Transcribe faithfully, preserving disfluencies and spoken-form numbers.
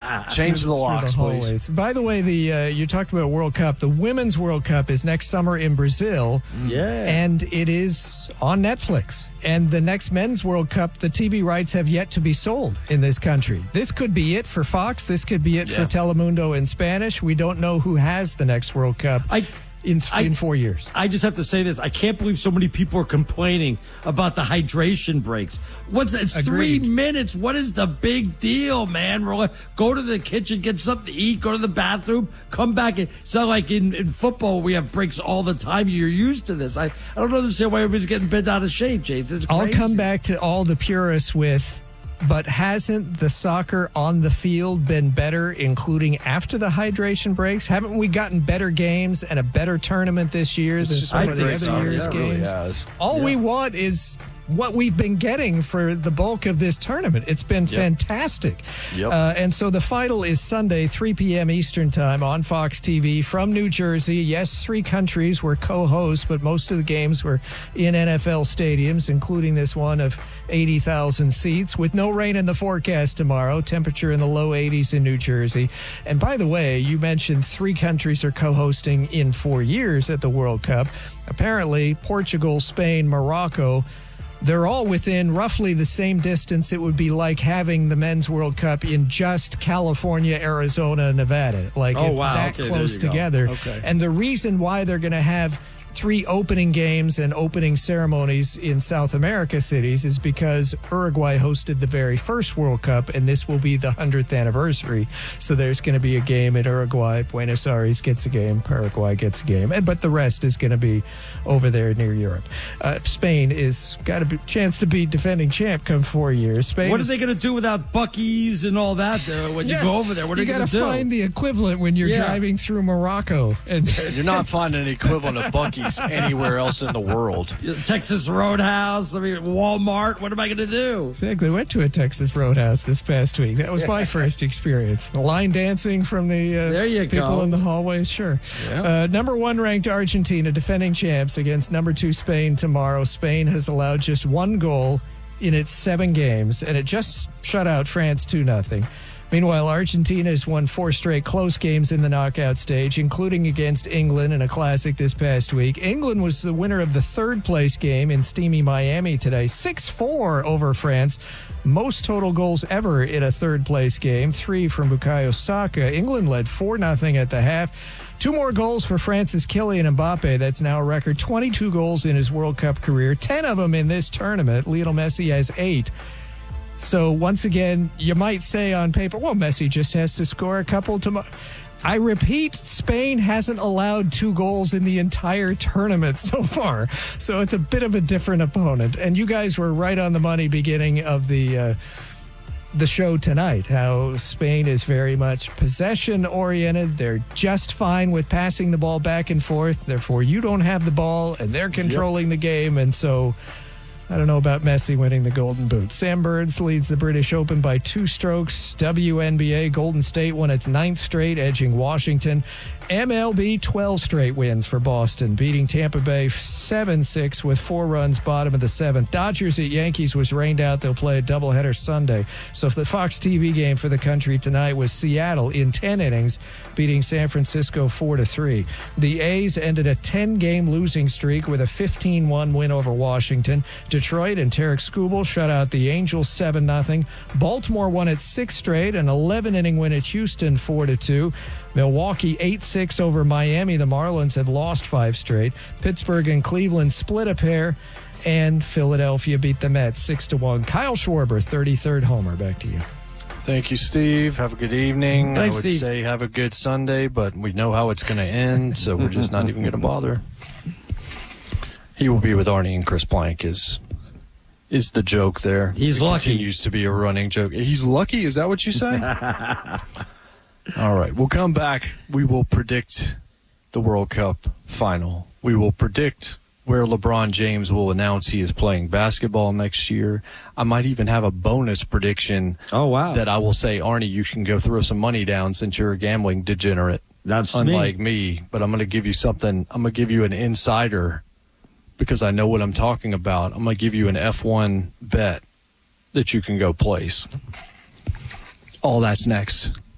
Change the locks, the please. By the way, the uh, you talked about World Cup. The Women's World Cup is next summer in Brazil. Yeah. And it is on Netflix. And the next Men's World Cup, the T V rights have yet to be sold in this country. This could be it for Fox. This could be it Yeah. for Telemundo in Spanish. We don't know who has the next World Cup. I, In, I, in four years. I just have to say this. I can't believe so many people are complaining about the hydration breaks. What's that? It's Agreed. three minutes. What is the big deal, man? Roll- Go to the kitchen, get something to eat, go to the bathroom, come back. It's not like in, in football we have breaks all the time. You're used to this. I, I don't understand why everybody's getting bent out of shape, Jason. It's I'll crazy. come back to all the purists with, but hasn't the soccer on the field been better, including after the hydration breaks? Haven't we gotten better games and a better tournament this year than some I of the think other so. years' Yeah, it really games? has. All Yeah. we want is what we've been getting for the bulk of this tournament. It's been fantastic. Yep. Uh, and so the final is Sunday, three p.m. Eastern time on Fox T V from New Jersey. Yes, three countries were co-hosts, but most of the games were in N F L stadiums, including this one of eighty thousand seats with no rain in the forecast tomorrow. Temperature in the low eighties in New Jersey. And by the way, you mentioned three countries are co-hosting in four years at the World Cup. Apparently, Portugal, Spain, Morocco, they're all within roughly the same distance. It would be like having the Men's World Cup in just California, Arizona, Nevada. Like Oh, it's wow. that Okay, there close you go. together. Okay. And the reason why they're going to have three opening games and opening ceremonies in South America cities is because Uruguay hosted the very first World Cup, and this will be the hundredth anniversary. So there's going to be a game in Uruguay. Buenos Aires gets a game. Paraguay gets a game. And, but the rest is going to be over there near Europe. Uh, Spain is got a chance to be defending champ come four years. Spain What are is- they going to do without Buc-ee's and all that there when Yeah, you go over there? What are you you going gotta to do? find the equivalent when you're Yeah. driving through Morocco. And You're not finding an equivalent of Buc-ee's anywhere else in the world. Texas Roadhouse, I mean, Walmart. What am I going to do? Exactly. Went to a Texas Roadhouse this past week. That was my first experience. The line dancing from the uh, There you people go. in the hallways. Sure. Yeah. Uh, number one ranked Argentina, defending champs against number two Spain tomorrow. Spain has allowed just one goal in its seven games, and it just shut out France two nothing. Meanwhile, Argentina has won four straight close games in the knockout stage, including against England in a classic this past week. England was the winner of the third-place game in steamy Miami today, six four over France. Most total goals ever in a third-place game, three from Bukayo Saka. England led four nothing at the half. Two more goals for France's Kylian Mbappe. That's now a record twenty-two goals in his World Cup career, ten of them in this tournament. Lionel Messi has eight. So once again, you might say on paper, well, Messi just has to score a couple tomorrow. I repeat, Spain hasn't allowed two goals in the entire tournament so far. So it's a bit of a different opponent. And you guys were right on the money beginning of the uh, the show tonight, how Spain is very much possession-oriented. They're just fine with passing the ball back and forth. Therefore, you don't have the ball, and they're controlling the game. And so I don't know about Messi winning the Golden Boot. Sam Burns leads the British Open by two strokes. W N B A, Golden State won its ninth straight, edging Washington. M L B, twelve straight wins for Boston, beating Tampa Bay seven six with four runs, bottom of the seventh. Dodgers at Yankees was rained out. They'll play a doubleheader Sunday. So if the Fox T V game for the country tonight was Seattle in ten innings, beating San Francisco four to three. The A's ended a ten-game losing streak with a fifteen one win over Washington. Detroit and Tarek Skubal shut out the Angels seven nothing. Baltimore won its sixth straight, an eleven-inning win at Houston four to two. Milwaukee eight six over Miami. The Marlins had lost five straight. Pittsburgh and Cleveland split a pair, and Philadelphia beat the Mets six to one. Kyle Schwarber, thirty-third homer. Back to you. Thank you, Steve. Have a good evening. Thanks, I would Steve. say have a good Sunday, but we know how it's going to end, so we're just not even going to bother. He will be with Arnie and Chris Plank is is the joke there. He's it lucky. Continues to be a running joke. He's lucky? Is that what you say? All right. We'll come back. We will predict the World Cup final. We will predict where LeBron James will announce he is playing basketball next year. I might even have a bonus prediction. Oh, wow. That I will say, Arnie, you can go throw some money down since you're a gambling degenerate. That's unlike me. me. But I'm going to give you something. I'm going to give you an insider because I know what I'm talking about. I'm going to give you an F one bet that you can go place. All that's next.